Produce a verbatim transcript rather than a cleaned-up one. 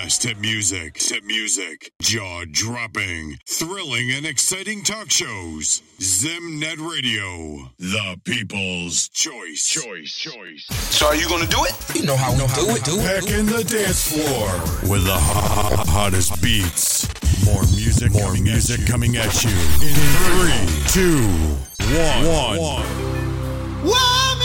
best hit music, hit music, jaw-dropping, thrilling, and exciting talk shows. Zimnet Radio, the people's choice. Choice, choice. So are you going to do it? You know how we do it, dude. Back in the dance floor with the hot, hottest beats. More music, more coming music at coming at you. In three, two, one, one. Whoa!